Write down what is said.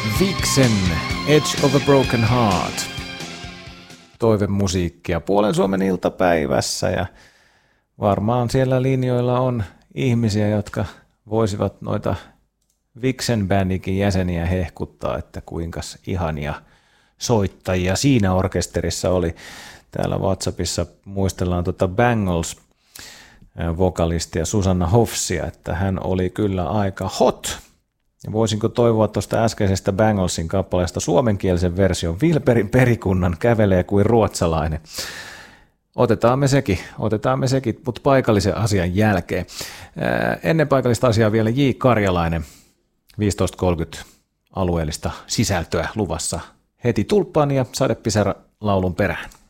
Vixen, Edge of a Broken Heart. Toivemusiikkia puolen Suomen iltapäivässä ja varmaan siellä linjoilla on ihmisiä, jotka voisivat noita Vixen-bändikin jäseniä hehkuttaa, että kuinka ihania soittajia siinä orkesterissa oli. Täällä WhatsAppissa muistellaan Bangles-vokalistia Susanna Hoffsia, että hän oli kyllä aika hot. Ja voisinko toivoa tuosta äskeisestä Banglesin kappaleesta suomenkielisen version? Vilperin perikunnan kävelee kuin ruotsalainen. Otetaan me sekin, mutta paikallisen asian jälkeen. Ennen paikallista asiaa vielä J. Karjalainen, 15.30 alueellista sisältöä luvassa heti tulppaan ja sadepisara laulun perään.